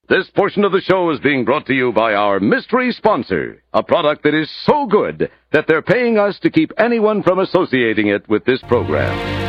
This portion of the show is being brought to you by our mystery sponsor, a product that is so good that they're paying us to keep anyone from associating it with this program.